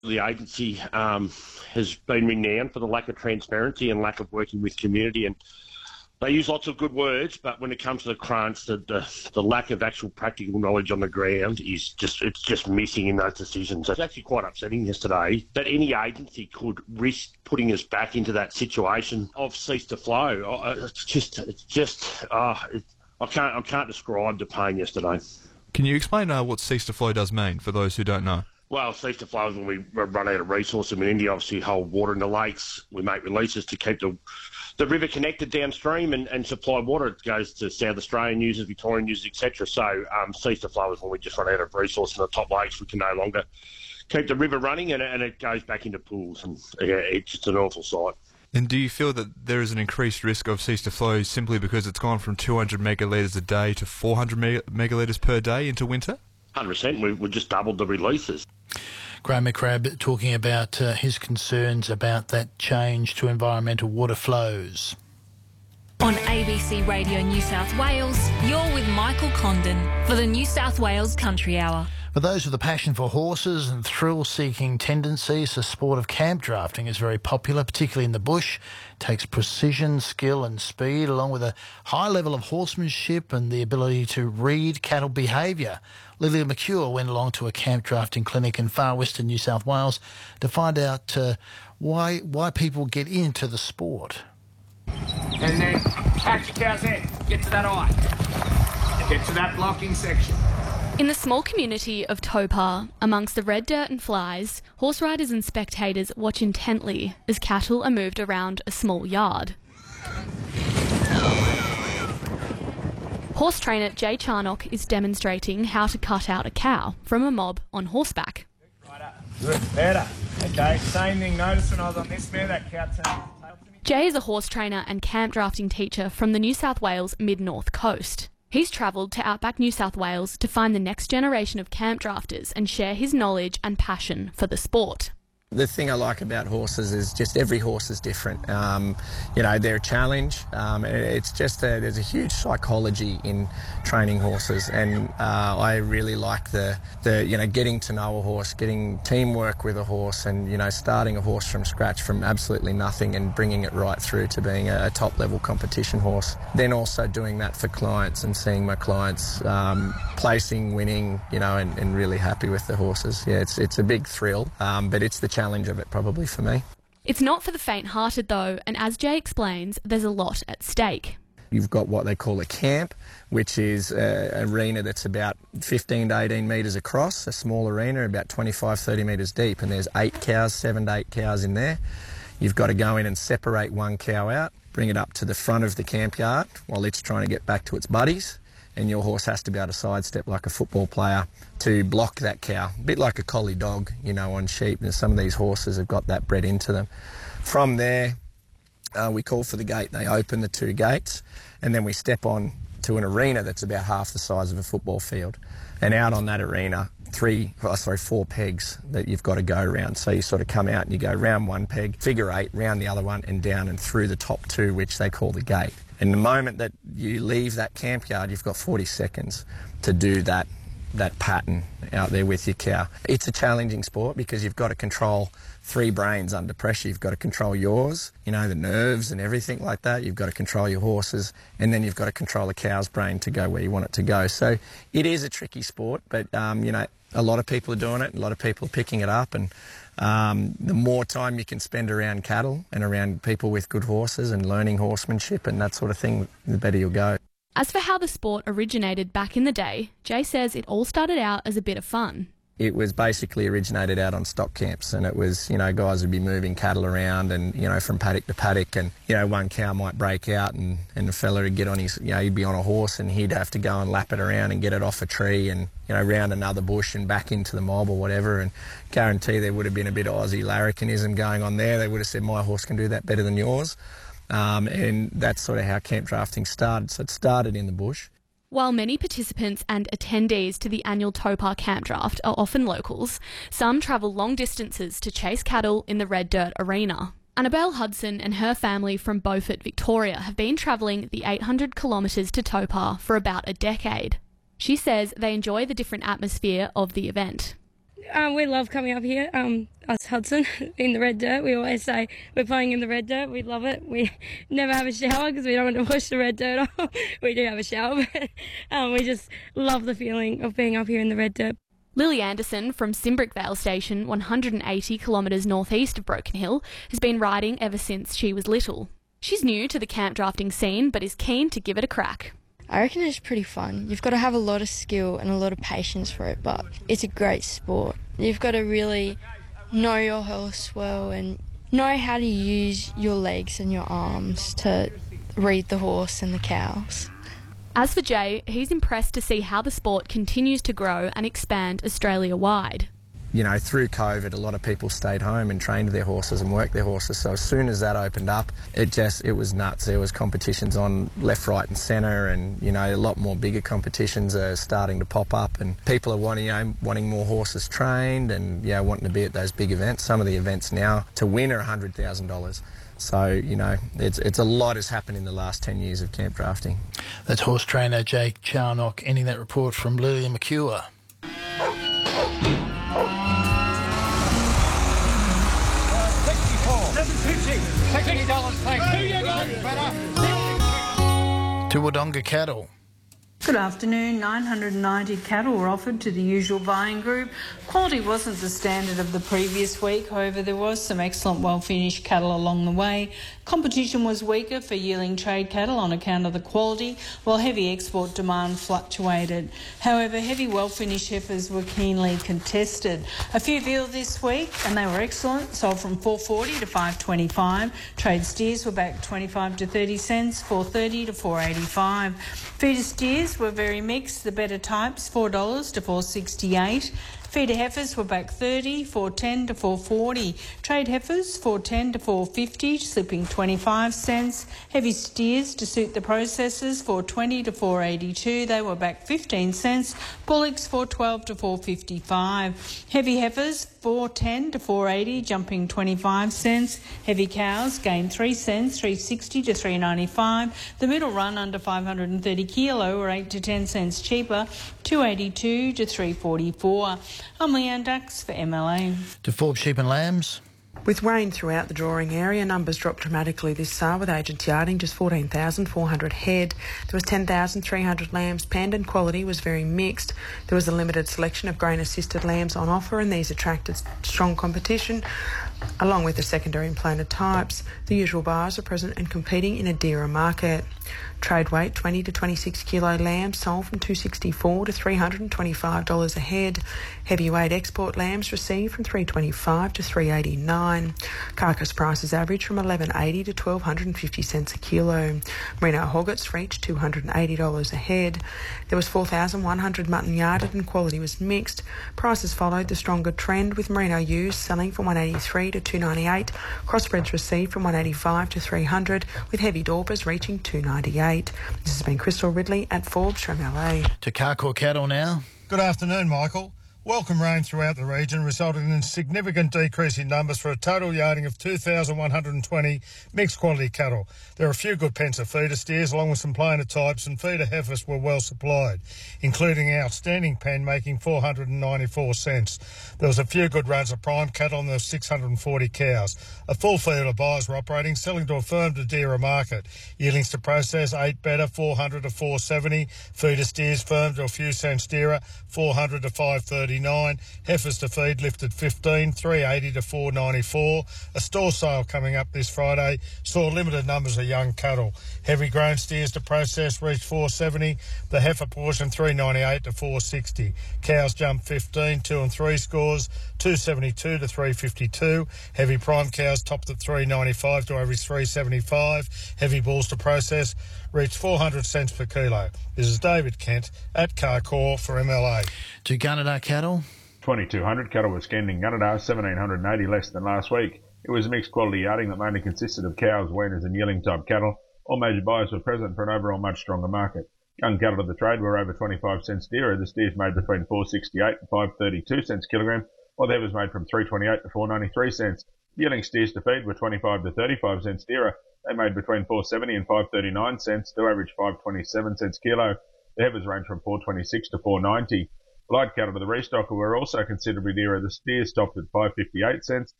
The agency has been renowned for the lack of transparency and lack of working with community, and they use lots of good words, but when it comes to the crunch, the lack of actual practical knowledge on the ground is just missing in those decisions. It's actually quite upsetting yesterday that any agency could risk putting us back into that situation of cease to flow. I can't describe the pain yesterday. Can you explain what cease to flow does mean for those who don't know? Well, cease to flow is when we run out of resource. I mean, India obviously hold water in the lakes. We make releases to keep the river connected downstream and supply water. It goes to South Australian users, Victorian users, etc. So cease to flow is when we just run out of resource in the top lakes. We can no longer keep the river running and it goes back into pools. And it's just an awful sight. And do you feel that there is an increased risk of cease to flow simply because it's gone from 200 megalitres a day to 400 megalitres per day into winter? 100%. We've just doubled the releases. Graham McCrabb talking about his concerns about that change to environmental water flows. On ABC Radio New South Wales, you're with Michael Condon for the New South Wales Country Hour. For those with a passion for horses and thrill-seeking tendencies, the sport of camp drafting is very popular, particularly in the bush. It takes precision, skill and speed, along with a high level of horsemanship and the ability to read cattle behaviour. Lilia McCure went along to a camp drafting clinic in far western New South Wales to find out why people get into the sport. And then catch your cow's head. Get to that eye. Get to that blocking section. In the small community of Topar, amongst the red dirt and flies, horse riders and spectators watch intently as cattle are moved around a small yard. Horse trainer Jay Charnock is demonstrating how to cut out a cow from a mob on horseback. Right up. Good. Better. Okay, same thing. Notice when I was on this mare, that cow turned its tail to me. Jay is a horse trainer and camp drafting teacher from the New South Wales mid-north coast. He's travelled to outback New South Wales to find the next generation of camp drafters and share his knowledge and passion for the sport. The thing I like about horses is just every horse is different. They're a challenge. It's just there's a huge psychology in training horses, and I really like the getting to know a horse, getting teamwork with a horse, and starting a horse from scratch, from absolutely nothing, and bringing it right through to being a top level competition horse. Then also doing that for clients and seeing my clients placing, winning, and really happy with the horses. Yeah, it's a big thrill, but it's the challenge of it probably for me. It's not for the faint-hearted though, and as Jay explains, there's a lot at stake. You've got what they call a camp, which is an arena that's about 15 to 18 metres across, a small arena about 25, 30 metres deep, and there's 7 to 8 cows in there. You've got to go in and separate one cow out, bring it up to the front of the camp yard while it's trying to get back to its buddies, and your horse has to be able to sidestep like a football player to block that cow, a bit like a collie dog, on sheep, and some of these horses have got that bred into them. From there, we call for the gate. They open the 2 gates, and then we step on to an arena that's about half the size of a football field. And out on that arena, 4 pegs that you've got to go around. So you sort of come out and you go round 1 peg, figure 8, round the other one, and down and through the top 2, which they call the gate. And the moment that you leave that camp yard, you've got 40 seconds to do that pattern out there with your cow. It's a challenging sport because you've got to control 3 brains under pressure. You've got to control yours, the nerves and everything like that. You've got to control your horses, and then you've got to control the cow's brain to go where you want it to go. So it is a tricky sport, but, a lot of people are doing it. A lot of people are picking it up, and the more time you can spend around cattle and around people with good horses and learning horsemanship and that sort of thing, the better you'll go. As for how the sport originated back in the day, Jay says it all started out as a bit of fun. It was basically originated out on stock camps, and it was, guys would be moving cattle around and, from paddock to paddock, and, one cow might break out and the fella would get on his, he'd be on a horse and he'd have to go and lap it around and get it off a tree and, round another bush and back into the mob or whatever, and guarantee there would have been a bit of Aussie larrikinism going on there. They would have said, my horse can do that better than yours. And that's sort of how camp drafting started. So it started in the bush. While many participants and attendees to the annual Topar Camp Draft are often locals, some travel long distances to chase cattle in the red dirt arena. Annabelle Hudson and her family from Beaufort, Victoria, have been travelling the 800 kilometres to Topar for about a decade. She says they enjoy the different atmosphere of the event. We love coming up here, us Hudson, in the red dirt. We always say we're playing in the red dirt. We love it. We never have a shower because we don't want to wash the red dirt off. We do have a shower, but we just love the feeling of being up here in the red dirt. Lily Anderson from Simbrick Vale Station, 180 kilometres northeast of Broken Hill, has been riding ever since she was little. She's new to the camp drafting scene but is keen to give it a crack. I reckon it's pretty fun. You've got to have a lot of skill and a lot of patience for it, but it's a great sport. You've got to really know your horse well and know how to use your legs and your arms to read the horse and the cows. As for Jay, he's impressed to see how the sport continues to grow and expand Australia-wide. You know, through COVID, a lot of people stayed home and trained their horses and worked their horses. So as soon as that opened up, it was nuts. There was competitions on left, right and centre, and, you know, a lot more bigger competitions are starting to pop up, and people are wanting more horses trained and, wanting to be at those big events. Some of the events now to win are $100,000. So, you know, it's a lot has happened in the last 10 years of camp drafting. That's horse trainer Jake Charnock ending that report from Lillian McCure. To Wodonga Cattle. Good afternoon. 990 cattle were offered to the usual buying group. Quality wasn't the standard of the previous week, however there was some excellent well-finished cattle along the way. Competition was weaker for yearling trade cattle on account of the quality, while heavy export demand fluctuated. However, heavy well-finished heifers were keenly contested. A few veal this week, and they were excellent, sold from $4.40 to $5.25. Trade steers were back 25 to 30 cents, $4.30 to $4.85. Feeder steers were very mixed. The better types, $4 to $4.68. Feeder heifers were back 30, $4.10 to $4.40. Trade heifers, $4.10 to $4.50, slipping 25 cents. Heavy steers to suit the processors, $4.20 to $4.82. They were back 15 cents. Bullocks, $4.12 to $4.55. Heavy heifers, $4.10 to $4.80, jumping 25 cents. Heavy cows gained 3 cents, $3.60 to $3.95. The middle run under 530 kilo were 8 to 10 cents cheaper, $2.82 to $3.44. I'm Leanne Dux for MLA. To Forbes Sheep and Lambs. With rain throughout the drawing area, numbers dropped dramatically this sale, with agents yarding just 14,400 head. There was 10,300 lambs penned, and quality was very mixed. There was a limited selection of grain-assisted lambs on offer, and these attracted strong competition, along with the secondary implanted types. The usual buyers are present and competing in a dearer market. Trade weight 20 to 26 kilo lambs sold from $264 to $325 a head. Heavyweight export lambs received from $325 to $389. Carcass prices average from $11.80 to $1,250 a kilo. Merino hoggets reached $280 a head. There was 4,100 mutton yarded, and quality was mixed. Prices followed the stronger trend, with merino ewes selling from $183 to $298. Crossbreds received from $185 to $300, with heavy Dorpers reaching $298. This has been Crystal Ridley at Forbes from LA. To Carcoar Cattle now. Good afternoon, Michael. Welcome rain throughout the region resulted in a significant decrease in numbers for a total yarding of 2,120 mixed quality cattle. There are a few good pens of feeder steers along with some plainer types, and feeder heifers were well supplied, including an outstanding pen making 494 cents. There was a few good runs of prime cattle, and there were 640 cows. A full field of buyers were operating, selling to a firm to dearer market. Yearlings to process 8 better, 400 to 470. Feeder steers firm to a few cents dearer, 400 to 530. Heifers to feed lifted 15, 380 to 494. A store sale coming up this Friday saw limited numbers of young cattle. Heavy grown steers to process reached 470. The heifer portion 398 to 460. Cows jumped 15, 2 and 3 scores, 272 to 352. Heavy prime cows topped at 395 to average 375. Heavy bulls to process reached 400 cents per kilo. This is David Kent at Carcoar for MLA. To Gunnedah Cattle. 2,200 cattle were scanned in Gunnedah, 1,780 less than last week. It was a mixed quality yarding that mainly consisted of cows, weaners and yearling type cattle. All major buyers were present for an overall much stronger market. Young cattle to the trade were over 25 cents dearer. The steers made between 468 and 532 cents kilogram, while the heifers made from 328 to 493 cents. Yearling steers to feed were 25 to 35 cents dearer. They made between 470 and 539 cents to average 527 cents kilo. The heifers range from 426 to 490. Light cattle to the restocker were also considerably dearer. The steers stopped at 5.58 cents,